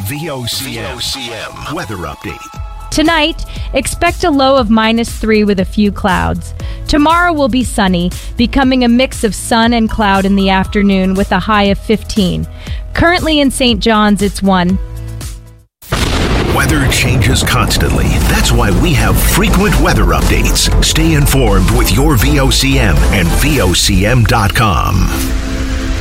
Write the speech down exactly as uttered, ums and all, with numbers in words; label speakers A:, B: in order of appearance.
A: V O C M weather update.
B: Tonight, expect a low of minus three with a few clouds. Tomorrow will be sunny, becoming a mix of sun and cloud in the afternoon with a high of fifteen. Currently in Saint John's, it's one.
A: Weather changes constantly. That's why we have frequent weather updates. Stay informed with your V O C M and V O C M dot com.